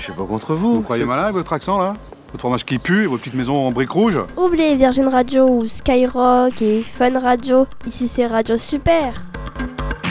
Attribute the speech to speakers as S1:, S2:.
S1: Je suis pas contre vous.
S2: Vous croyez malin avec votre accent là? Votre fromage qui pue, vos petites maisons en briques rouges?
S3: Oubliez Virgin Radio ou Skyrock et Fun Radio. Ici c'est Radio Super.